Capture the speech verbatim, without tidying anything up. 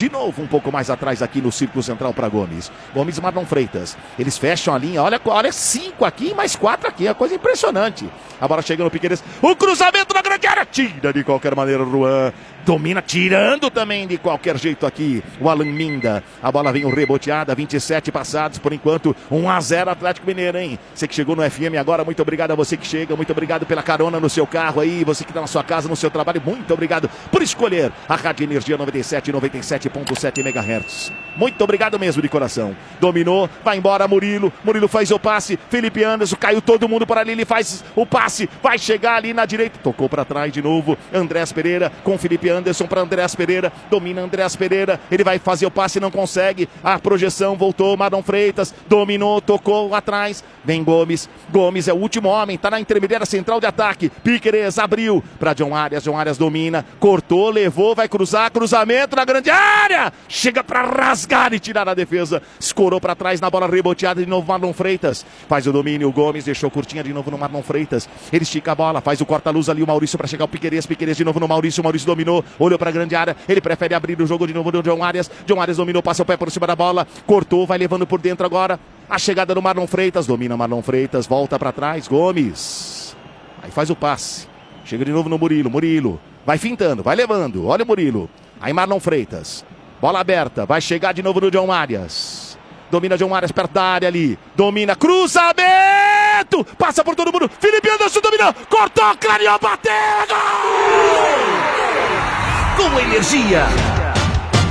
De novo, um pouco mais atrás aqui no círculo central para Gomes. Gomes e Marlon Freitas. Eles fecham a linha. Olha, olha, cinco aqui, mais quatro aqui. É coisa impressionante. A bola chega no Piquerez. O cruzamento na grande área. Tira de qualquer maneira o Ruan. Domina, tirando também de qualquer jeito aqui o Alan Minda. A bola vem reboteada, vinte e sete passados por enquanto, um a zero Atlético Mineiro, hein? Você que chegou no F M agora, muito obrigado a você que chega, muito obrigado pela carona no seu carro aí, você que está na sua casa, no seu trabalho, muito obrigado por escolher a Rádio Energia noventa e sete, noventa e sete ponto sete megahertz. Muito obrigado mesmo de coração. Dominou, vai embora Murilo, Murilo faz o passe, Felipe Anderson, caiu todo mundo por ali, ele faz o passe, vai chegar ali na direita, tocou para trás de novo, Andrés Pereira com Felipe Anderson. Anderson para Andrés Pereira, domina Andrés Pereira, ele vai fazer o passe, não consegue, a projeção voltou, Marlon Freitas, dominou, tocou atrás, vem Gomes, Gomes é o último homem, tá na intermediária central de ataque, Piquerez abriu para John Arias, John Arias domina, cortou, levou, vai cruzar, cruzamento na grande área, chega para rasgar e tirar a defesa, escorou para trás na bola reboteada de novo Marlon Freitas, faz o domínio, o Gomes deixou curtinha de novo no Marlon Freitas, ele estica a bola, faz o corta-luz ali, o Maurício para chegar o Piquerez, Piquerez de novo no Maurício, o Maurício dominou, olhou para a grande área, ele prefere abrir o jogo de novo do John Arias, John Arias dominou, passa o pé por cima da bola, cortou, vai levando por dentro agora, a chegada do Marlon Freitas, domina Marlon Freitas, volta para trás, Gomes, aí faz o passe, chega de novo no Murilo, Murilo, vai fintando, vai levando, olha o Murilo, aí Marlon Freitas, bola aberta, vai chegar de novo no John Arias, domina John Arias perto da área ali, domina, cruzamento, passa por todo mundo, Felipe Anderson dominou, cortou, clareou, bateu, gol! Com energia,